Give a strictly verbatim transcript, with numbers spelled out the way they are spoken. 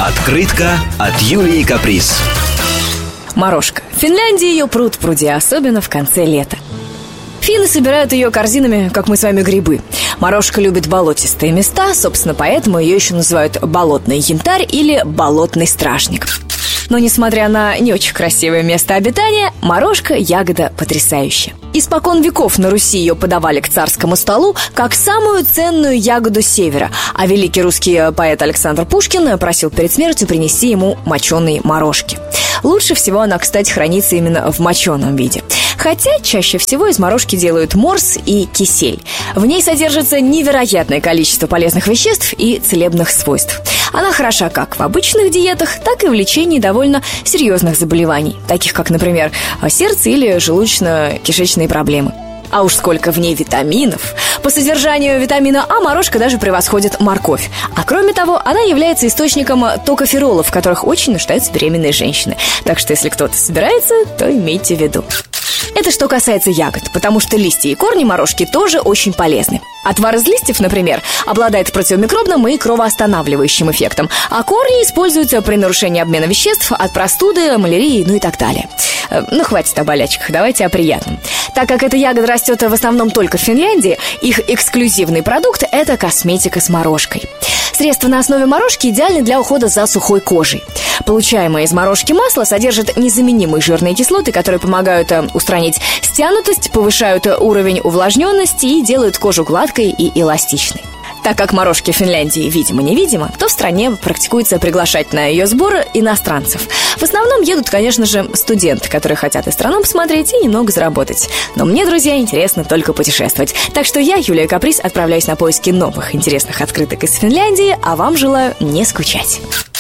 Открытка от Юлии Каприз. Морожка. В Финляндии ее пруд пруди, особенно в конце лета. Финны собирают ее корзинами, как мы с вами, грибы. Морожка любит болотистые места, собственно, поэтому ее еще называют болотный янтарь или болотный стражник. Но, несмотря на не очень красивое место обитания, морожка – ягода потрясающая. Испокон веков на Руси ее подавали к царскому столу как самую ценную ягоду севера, а великий русский поэт Александр Пушкин просил перед смертью принести ему моченые морожки. Лучше всего она, кстати, хранится именно в моченом виде. Хотя чаще всего из морожки делают морс и кисель. В ней содержится невероятное количество полезных веществ и целебных свойств. Она хороша как в обычных диетах, так и в лечении довольно серьезных заболеваний, таких как, например, сердце или желудочно-кишечные проблемы. А уж сколько в ней витаминов! По содержанию витамина А морожка даже превосходит морковь. А кроме того, она является источником токоферолов, в которых очень нуждаются беременные женщины. Так что если кто-то собирается, то имейте в виду. Это что касается ягод, потому что листья и корни морожки тоже очень полезны. Отвар из листьев, например, обладает противомикробным и кровоостанавливающим эффектом, а корни используются при нарушении обмена веществ от простуды, малярии, ну и так далее. Ну, хватит о болячках, давайте о приятном. Так как эта ягода растет в основном только в Финляндии, их эксклюзивный продукт – это косметика с морожкой. Средства на основе морожки идеальны для ухода за сухой кожей. Получаемое из морожки масло содержит незаменимые жирные кислоты, которые помогают устранить стянутость, повышают уровень увлажненности и делают кожу гладкой и эластичной. Так как морожки в Финляндии видимо-невидимо, то в стране практикуется приглашать на ее сборы иностранцев. В основном едут, конечно же, студенты, которые хотят и страну посмотреть, и немного заработать. Но мне, друзья, интересно только путешествовать. Так что я, Юлия Каприз, отправляюсь на поиски новых интересных открыток из Финляндии, а вам желаю не скучать.